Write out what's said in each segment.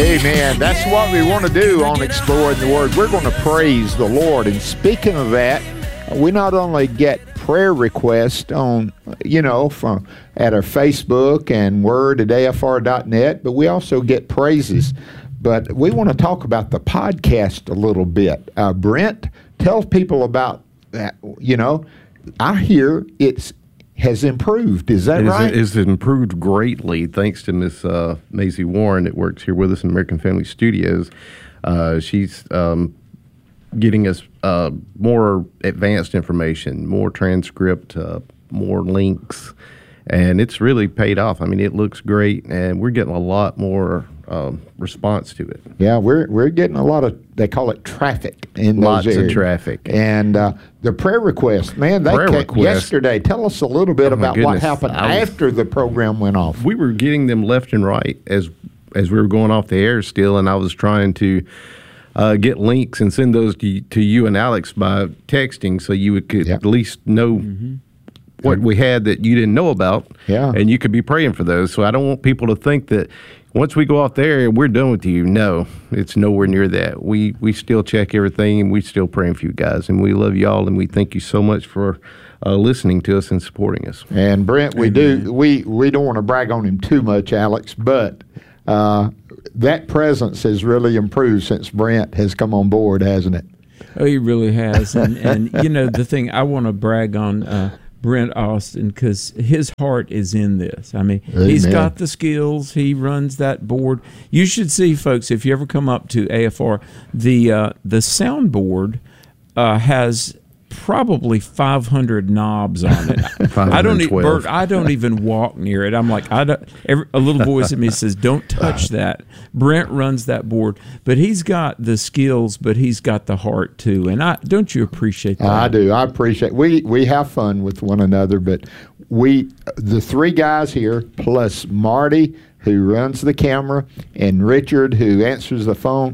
Amen. That's what we want to do on Exploring the Word. We're going to praise the Lord. And speaking of that, we not only get prayer requests on, from at our Facebook and Word at AFR.net, but we also get praises. But we want to talk about the podcast a little bit. Brent, tell people about that. I hear has improved. Is that right? It's improved greatly, thanks to Miss Maisie Warren that works here with us in American Family Studios. She's getting us more advanced information, more transcript, more links, and it's really paid off. I mean, it looks great, and we're getting a lot more response to it. Yeah, we're getting a lot of, they call it traffic in those areas. Lots of traffic. And the prayer requests, man, they came yesterday. Tell us a little bit about what happened after the program went off. We were getting them left and right as we were going off the air still, and I was trying to get links and send those to you and Alex by texting so you could at least know what we had that you didn't know about, and you could be praying for those. So I don't want people to think that once we go off there, we're done with you. No, it's nowhere near that. We still check everything, and we still praying for you guys, and we love y'all, and we thank you so much for listening to us and supporting us. And Brent, we don't want to brag on him too much, Alex, but that presence has really improved since Brent has come on board, hasn't it? Oh, he really has. And the thing I want to brag on Brent Austin, because his heart is in this. I mean, Amen. He's got the skills. He runs that board. You should see, folks, if you ever come up to AFR, the soundboard has probably 500 knobs on it. I don't even walk near it. I'm like, a little voice in me says, "Don't touch that." Brent runs that board, but he's got the skills, but he's got the heart too. And don't you appreciate that? I do. I appreciate. We have fun with one another, but the three guys here plus Marty, who runs the camera, and Richard, who answers the phone,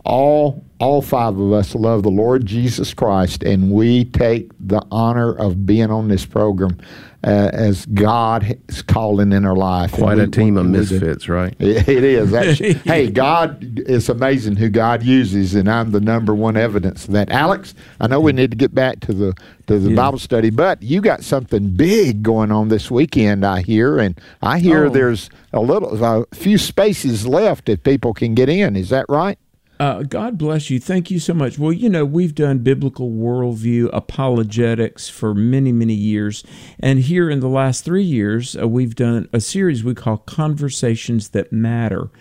all five of us love the Lord Jesus Christ, and we take the honor of being on this program as God is calling in our life. Quite a team of misfits, right? It is. Hey, God is amazing who God uses, and I'm the number one evidence of that. Alex, I know we need to get back to the Bible study, but you got something big going on this weekend, I hear, and I hear there's a few spaces left if people can get in. Is that right? God bless you. Thank you so much. Well, we've done biblical worldview apologetics for many, many years. And here in the last 3 years, we've done a series we call Conversations That Matter.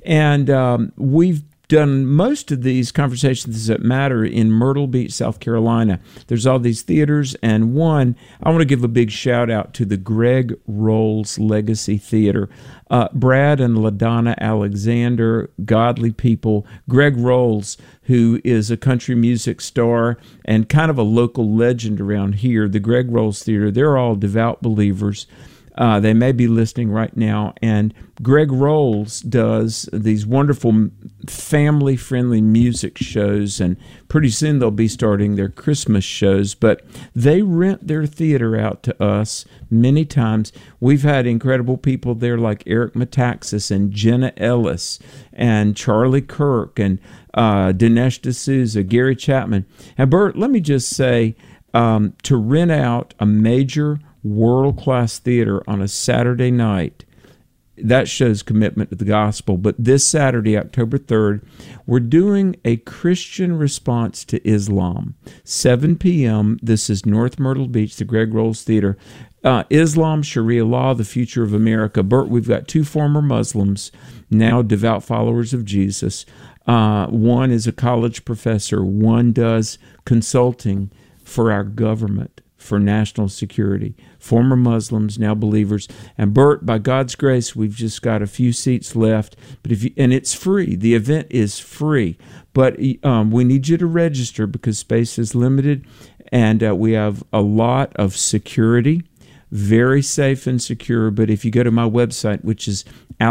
And we've done most of these conversations that matter in Myrtle Beach, South Carolina. There's all these theaters, and one, I want to give a big shout out to the Greg Rolls Legacy Theater. Brad and LaDonna Alexander, godly people. Greg Rolls, who is a country music star and kind of a local legend around here. The Greg Rolls Theater, they're all devout believers. They may be listening right now. And Greg Rolls does these wonderful family-friendly music shows, and pretty soon they'll be starting their Christmas shows. But they rent their theater out to us many times. We've had incredible people there like Eric Metaxas and Jenna Ellis and Charlie Kirk and Dinesh D'Souza, Gary Chapman. And Bert, let me just say, to rent out a major world-class theater on a Saturday night, that shows commitment to the gospel. But this Saturday, October 3rd, we're doing a Christian response to Islam. 7 p.m. This is North Myrtle Beach, the Greg Rolls Theater. Islam, Sharia law, the future of America. Bert, we've got 2 former Muslims, now devout followers of Jesus. One is a college professor. One does consulting for our government, for national security. Former Muslims, now believers. And Bert, by God's grace, we've just got a few seats left. But and it's free. The event is free. But we need you to register because space is limited. And we have a lot of security, very safe and secure. But if you go to my website, which is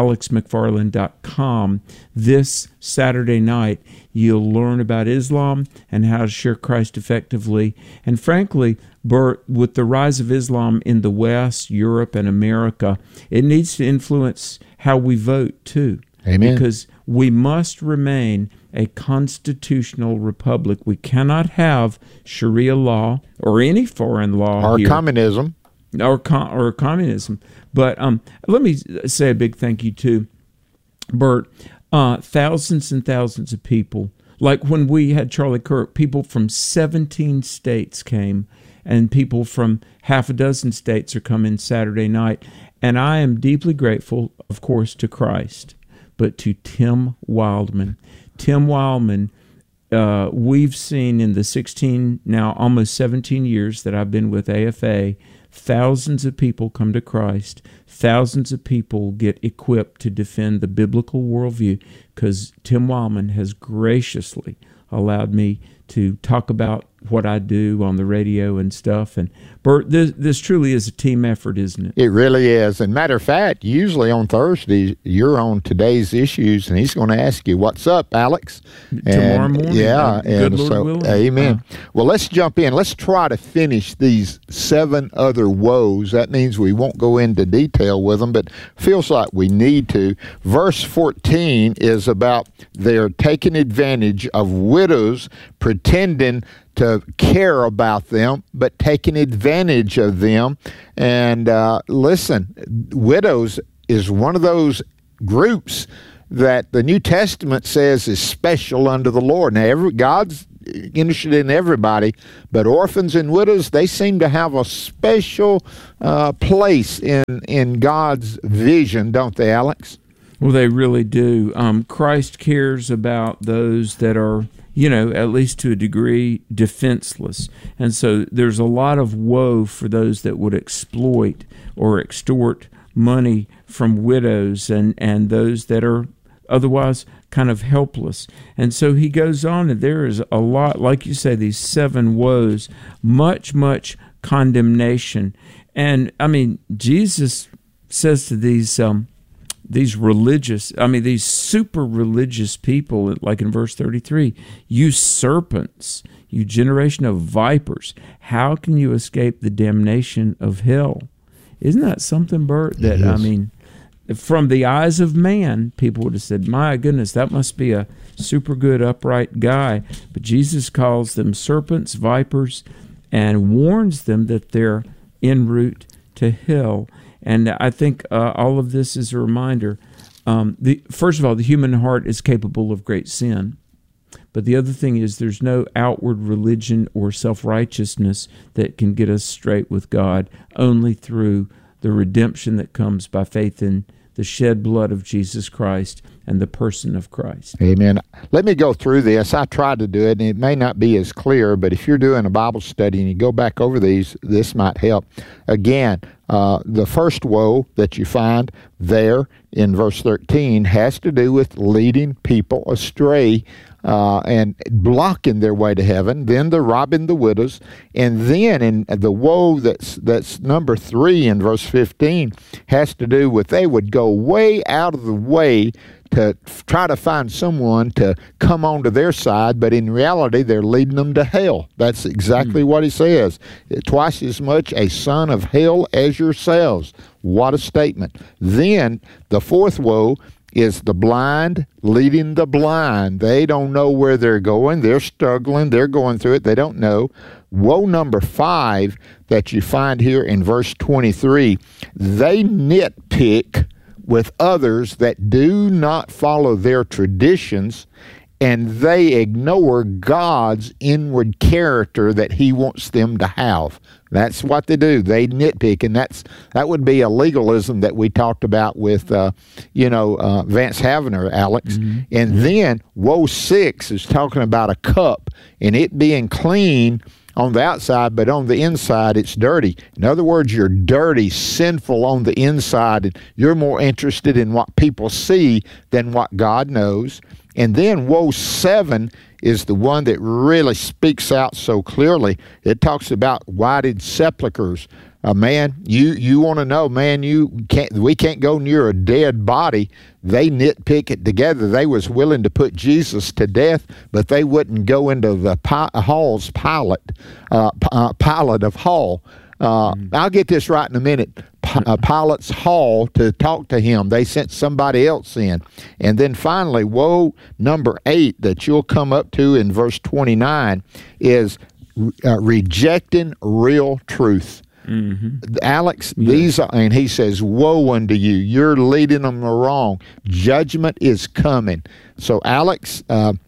alexmcfarland.com, this Saturday night, you'll learn about Islam and how to share Christ effectively. And frankly, Bert, with the rise of Islam in the West, Europe, and America, it needs to influence how we vote too. Amen. Because we must remain a constitutional republic. We cannot have Sharia law or any foreign law or here. Communism. Or communism. But let me say a big thank you to Bert. Thousands and thousands of people, like when we had Charlie Kirk, people from 17 states came, and people from half a dozen states are coming Saturday night. And I am deeply grateful, of course, to Christ, but to Tim Wildman. Tim Wildman, we've seen in the now almost 17 years that I've been with AFA, thousands of people come to Christ. Thousands of people get equipped to defend the biblical worldview because Tim Wildman has graciously allowed me to talk about what I do on the radio and stuff. And Bert, this truly is a team effort, isn't it? It really is. And matter of fact, usually on Thursdays, you're on Today's Issues, and he's going to ask you, what's up, Alex? Tomorrow morning. Yeah. Good Lord willing. Amen. Well, let's jump in. Let's try to finish these 7 other woes. That means we won't go into detail with them, but feels like we need to. Verse 14 is about they're taking advantage of widows, pretending to care about them, but taking advantage of them. And listen, widows is one of those groups that the New Testament says is special unto the Lord. Now, God's interested in everybody, but orphans and widows, they seem to have a special place in God's vision, don't they, Alex? Well, they really do. Christ cares about those that are, at least to a degree, defenseless. And so there's a lot of woe for those that would exploit or extort money from widows and those that are otherwise kind of helpless. And so he goes on, and there is a lot, like you say, these 7 woes, much, much condemnation. And, Jesus says to these super religious people, like in verse 33, you serpents, you generation of vipers, how can you escape the damnation of hell? Isn't that something, Bert? That, from the eyes of man, people would have said, my goodness, that must be a super good, upright guy. But Jesus calls them serpents, vipers, and warns them that they're en route to hell. And I think all of this is a reminder. First of all, the human heart is capable of great sin. But the other thing is there's no outward religion or self-righteousness that can get us straight with God, only through the redemption that comes by faith in the shed blood of Jesus Christ and the person of Christ. Amen. Let me go through this. I tried to do it, and it may not be as clear, but if you're doing a Bible study and you go back over these, this might help. Again, the first woe that you find there in verse 13 has to do with leading people astray and blocking their way to heaven. Then the robbing the widows, and then in the woe that's number 3 in verse 15 has to do with they would go way out of the way to try to find someone to come onto their side, but in reality, they're leading them to hell. That's exactly what he says. Twice as much a son of hell as yourselves. What a statement. Then the fourth woe is the blind leading the blind. They don't know where they're going. They're struggling. They're going through it. They don't know. Woe number 5 that you find here in verse 23, they nitpick with others that do not follow their traditions, and they ignore God's inward character that he wants them to have. That's what they do. They nitpick, and that would be a legalism that we talked about with, Vance Havner, Alex. Mm-hmm. And then woe 6 is talking about a cup and it being clean on the outside, but on the inside it's dirty. In other words, you're dirty, sinful on the inside, and you're more interested in what people see than what God knows. And then woe 7 is the one that really speaks out so clearly. It talks about whited sepulchres. Man, you want to know, man, we can't go near a dead body. They nitpick it together. They was willing to put Jesus to death, but they wouldn't go into the Hall's pilot of Hall. I'll get this right in a minute. Pilate's hall to talk to him. They sent somebody else in. And then finally, woe number 8 that you'll come up to in verse 29 is rejecting real truth. Mm-hmm. Alex, these are, and he says, woe unto you. You're leading them wrong. Judgment is coming. So Alex,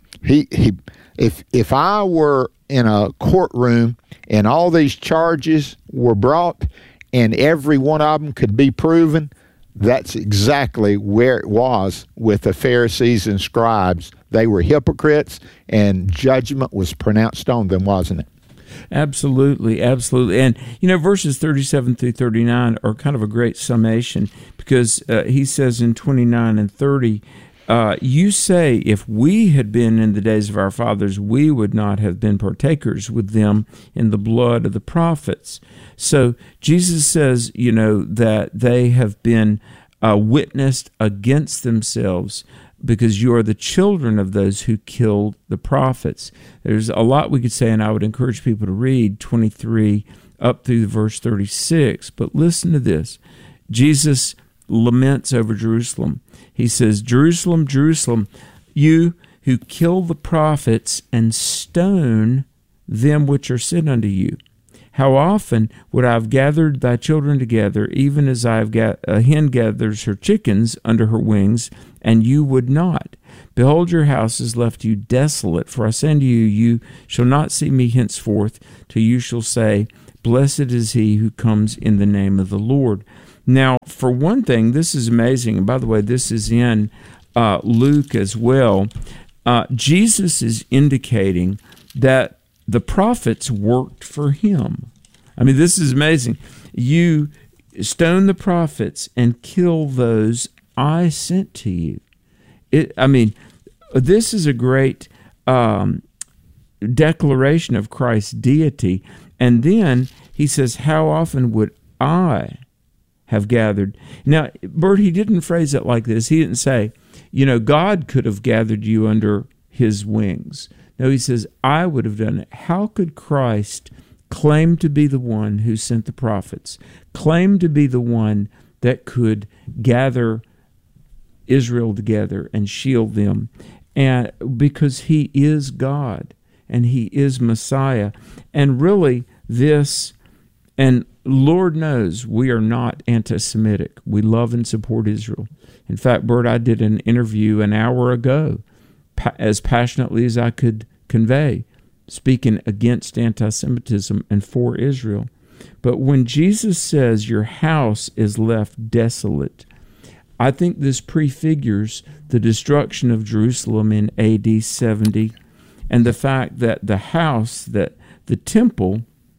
if I were in a courtroom and all these charges were brought and every one of them could be proven, that's exactly where it was with the Pharisees and scribes. They were hypocrites and judgment was pronounced on them, wasn't it? Absolutely, absolutely. And, verses 37 through 39 are kind of a great summation because he says in 29 and 30, you say, if we had been in the days of our fathers, we would not have been partakers with them in the blood of the prophets. So Jesus says, that they have been witnessed against themselves because you are the children of those who killed the prophets. There's a lot we could say, and I would encourage people to read 23 up through verse 36. But listen to this. Jesus laments over Jerusalem. He says, Jerusalem, Jerusalem, you who kill the prophets and stone them which are sent unto you. How often would I have gathered thy children together, even as a hen gathers her chickens under her wings, and you would not? Behold, your house is left you desolate, for I say unto you, you shall not see me henceforth, till you shall say, blessed is he who comes in the name of the Lord. Now, for one thing, this is amazing, and by the way, this is in Luke as well. Jesus is indicating that the prophets worked for him. I mean, this is amazing. You stone the prophets and kill those I sent to you. This is a great declaration of Christ's deity. And then he says, how often would I have gathered? Now, Bert, he didn't phrase it like this. He didn't say, God could have gathered you under his wings. No, he says, I would have done it. How could Christ claim to be the one who sent the prophets, claim to be the one that could gather Israel together and shield them? And because he is God and he is Messiah. And really this, and Lord knows we are not anti-Semitic. We love and support Israel. In fact, Bert, I did an interview an hour ago as passionately as I could convey, speaking against anti-Semitism and for Israel. But when Jesus says your house is left desolate, I think this prefigures the destruction of Jerusalem in AD 70 and the fact that the house, that the temple,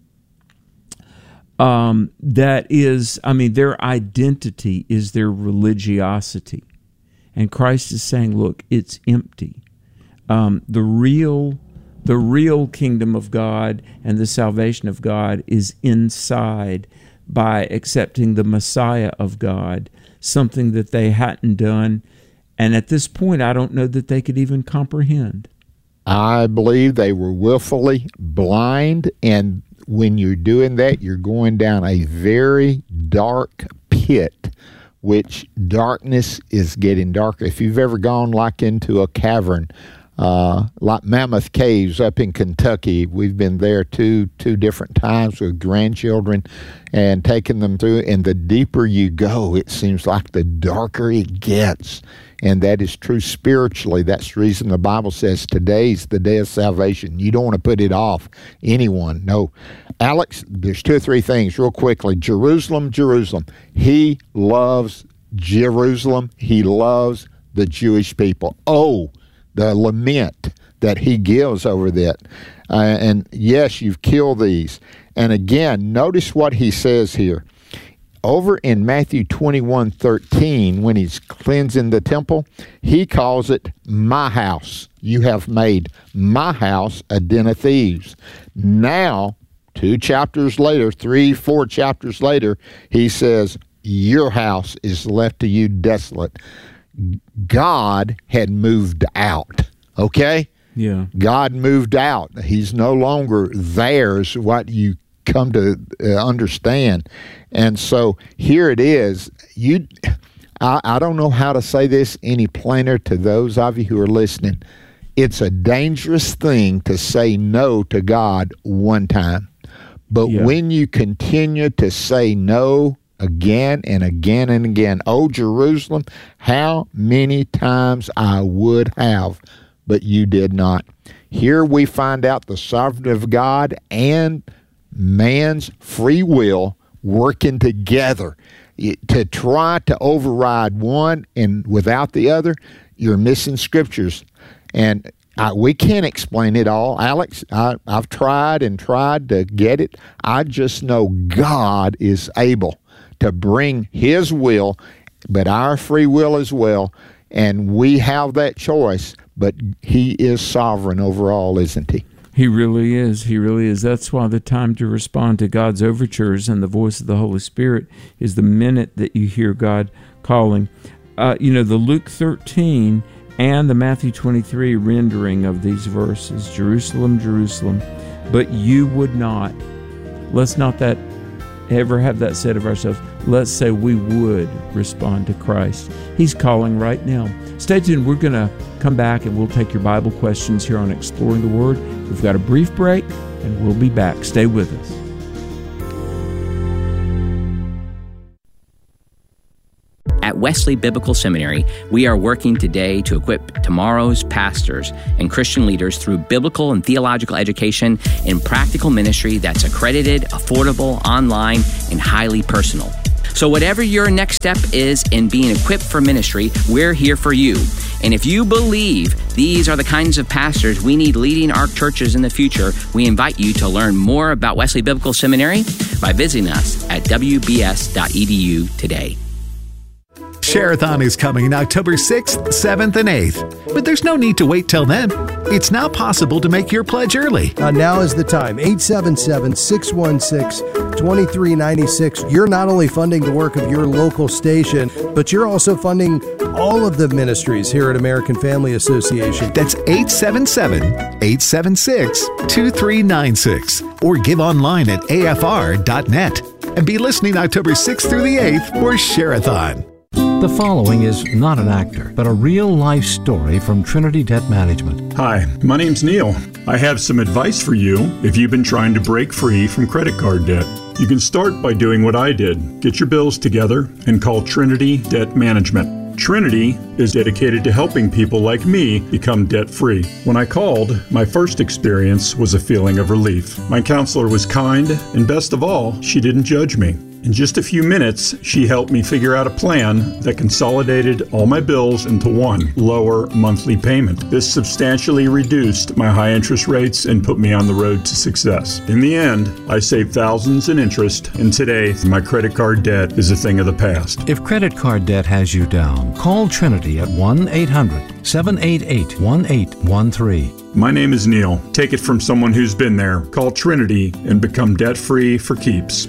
that is, their identity is their religiosity. And Christ is saying, look, it's empty. The real kingdom of God and the salvation of God is inside by accepting the Messiah of God, something that they hadn't done. And at this point, I don't know that they could even comprehend. I believe they were willfully blind, and when you're doing that, you're going down a very dark pit, which darkness is getting darker. If you've ever gone like into a cavern, like Mammoth Caves up in Kentucky, we've been there two different times with grandchildren and taken them through, and the deeper you go, it seems like the darker it gets. And that is true spiritually. That's the reason the Bible says today's the day of salvation. You don't want to put it off anyone. No. Alex, there's 2 or 3 things real quickly. Jerusalem, Jerusalem. He loves Jerusalem. He loves the Jewish people. Oh, the lament that he gives over that. And yes, you've killed these. And again, notice what he says here. Over in Matthew 21:13, when he's cleansing the temple, he calls it my house. You have made my house a den of thieves. Now, 2 chapters later, 3, 4 chapters later, he says, your house is left to you desolate. God had moved out, okay? Yeah. God moved out. He's no longer theirs, what you come to understand. And so here it is. I don't know how to say this any plainer to those of you who are listening. It's a dangerous thing to say no to God one time. But when you continue to say no again and again and again, oh, Jerusalem, how many times I would have, but you did not. Here we find out the sovereignty of God and man's free will working together. To try to override one and without the other, you're missing scriptures. And we can't explain it all. Alex, I've tried to get it. I just know God is able to bring His will, but our free will as well. And we have that choice, but He is sovereign over all, isn't He? He really is. He really is. That's why the time to respond to God's overtures and the voice of the Holy Spirit is the minute that you hear God calling. The Luke 13 and the Matthew 23 rendering of these verses, Jerusalem, Jerusalem, but you would not. Let's not ever have that said of ourselves. Let's say we would respond to Christ. He's calling right now. Stay tuned. We're going to come back and we'll take your Bible questions here on Exploring the Word. We've got a brief break and we'll be back. Stay with us. At Wesley Biblical Seminary, we are working today to equip tomorrow's pastors and Christian leaders through biblical and theological education in practical ministry that's accredited, affordable, online, and highly personal. So whatever your next step is in being equipped for ministry, we're here for you. And if you believe these are the kinds of pastors we need leading our churches in the future, we invite you to learn more about Wesley Biblical Seminary by visiting us at wbs.edu today. Share-a-thon is coming October 6th, 7th, and 8th. But there's no need to wait till then. It's now possible to make your pledge early. Now is the time. 877-616-2396. You're not only funding the work of your local station, but you're also funding all of the ministries here at American Family Association. That's 877-876-2396. Or give online at afr.net. And be listening October 6th through the 8th for Share-a-thon. The following is not an actor, but a real-life story from Trinity Debt Management. Hi, my name's Neil. I have some advice for you if you've been trying to break free from credit card debt. You can start by doing what I did. Get your bills together and call Trinity Debt Management. Trinity is dedicated to helping people like me become debt-free. When I called, my first experience was a feeling of relief. My counselor was kind, and best of all, she didn't judge me. In just a few minutes, she helped me figure out a plan that consolidated all my bills into one lower monthly payment. This substantially reduced my high interest rates and put me on the road to success. In the end, I saved thousands in interest, and today, my credit card debt is a thing of the past. If credit card debt has you down, call Trinity at 1-800-788-1813. My name is Neil. Take it from someone who's been there. Call Trinity and become debt-free for keeps.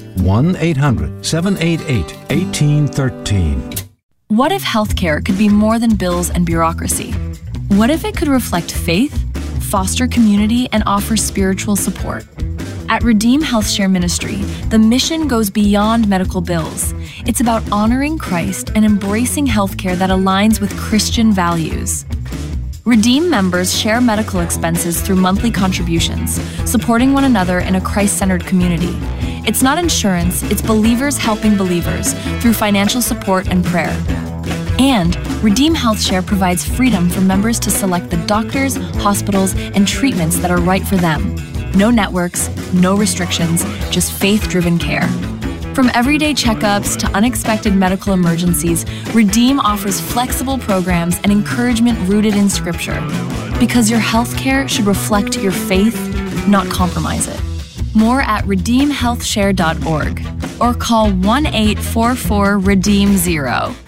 1-800-788-1813. What if healthcare could be more than bills and bureaucracy? What if it could reflect faith, foster community, and offer spiritual support? At Redeem HealthShare Ministry, the mission goes beyond medical bills. It's about honoring Christ and embracing healthcare that aligns with Christian values. Redeem members share medical expenses through monthly contributions, supporting one another in a Christ-centered community. It's not insurance, it's believers helping believers through financial support and prayer. And Redeem HealthShare provides freedom for members to select the doctors, hospitals, and treatments that are right for them. No networks, no restrictions, just faith-driven care. From everyday checkups to unexpected medical emergencies, Redeem offers flexible programs and encouragement rooted in Scripture. Because your healthcare should reflect your faith, not compromise it. More at redeemhealthshare.org or call 1-844-REDEEM-0.